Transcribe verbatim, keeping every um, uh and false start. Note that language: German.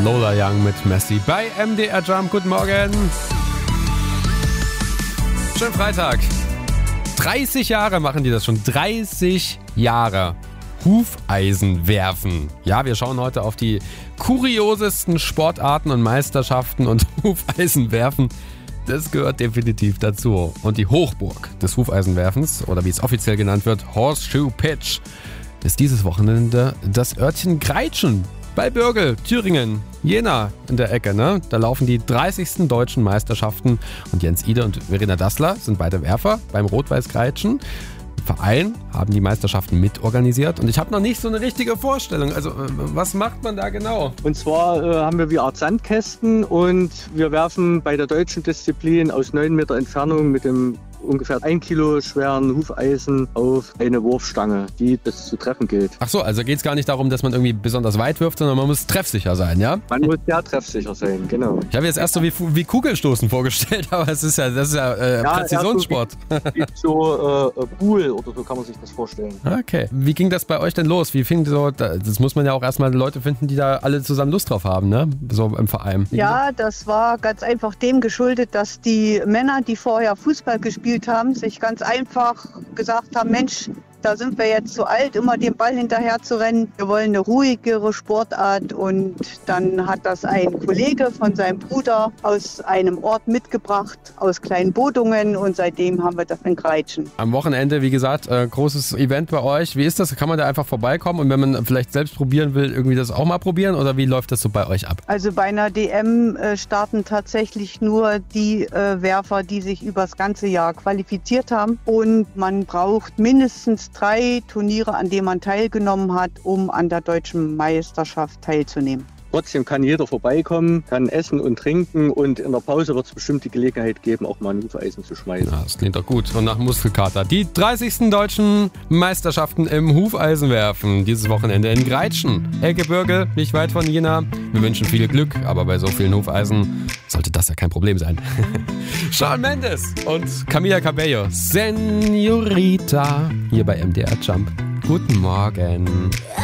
Lola Young mit Messi bei M D R Jump. Guten Morgen. Schönen Freitag. dreißig Jahre machen die das schon. dreißig Jahre. Hufeisen werfen. Ja, wir schauen heute auf die kuriosesten Sportarten und Meisterschaften und Hufeisen werfen. Das gehört definitiv dazu. Und die Hochburg des Hufeisenwerfens, oder wie es offiziell genannt wird, Horseshoe Pitch, ist dieses Wochenende das Örtchen Greitschen bei Bürgel, Thüringen, Jena in der Ecke. Ne? Da laufen die dreißigsten deutschen Meisterschaften und Jens Ide und Verena Dassler sind beide Werfer beim Rot-Weiß Greitschen. Verein haben die Meisterschaften mitorganisiert und ich habe noch nicht so eine richtige Vorstellung. Also was macht man da genau? Und zwar äh, haben wir wie Art Sandkästen und wir werfen bei der deutschen Disziplin aus neun Meter Entfernung mit dem ungefähr ein Kilo schweren Hufeisen auf eine Wurfstange, die das zu treffen gilt. Ach so, also geht es gar nicht darum, dass man irgendwie besonders weit wirft, sondern man muss treffsicher sein, ja? Man muss ja treffsicher sein, genau. Ich habe jetzt erst so wie, wie Kugelstoßen vorgestellt, aber es ist ja, das ist ja, äh, ja Präzisionssport. Ja, so wie, wie so äh, Pool oder so kann man sich das vorstellen. Okay. Wie ging das bei euch denn los? Wie fing so, das muss man ja auch erstmal Leute finden, die da alle zusammen Lust drauf haben, ne? So im Verein. Ja, das war ganz einfach dem geschuldet, dass die Männer, die vorher Fußball gespielt haben, sich ganz einfach gesagt haben, Mensch, da sind wir jetzt zu alt, immer den Ball hinterher zu rennen. Wir wollen eine ruhigere Sportart und dann hat das ein Kollege von seinem Bruder aus einem Ort mitgebracht, aus Kleinbodungen und seitdem haben wir das in Greitschen. Am Wochenende, wie gesagt, äh, großes Event bei euch. Wie ist das? Kann man da einfach vorbeikommen und wenn man vielleicht selbst probieren will, irgendwie das auch mal probieren oder wie läuft das so bei euch ab? Also bei einer D M äh, starten tatsächlich nur die äh, Werfer, die sich übers ganze Jahr qualifiziert haben und man braucht mindestens drei Turniere, an denen man teilgenommen hat, um an der deutschen Meisterschaft teilzunehmen. Trotzdem kann jeder vorbeikommen, kann essen und trinken und in der Pause wird es bestimmt die Gelegenheit geben, auch mal ein Hufeisen zu schmeißen. Ja, das klingt doch gut. Und nach Muskelkater. Die dreißigsten deutschen Meisterschaften im Hufeisenwerfen. Dieses Wochenende in Greitschen. Ecke Bürgel, nicht weit von Jena. Wir wünschen viel Glück, aber bei so vielen Hufeisen sollte das ja kein Problem sein. Shawn Mendes und Camila Cabello. Senorita. Hier bei M D R Jump. Guten Morgen.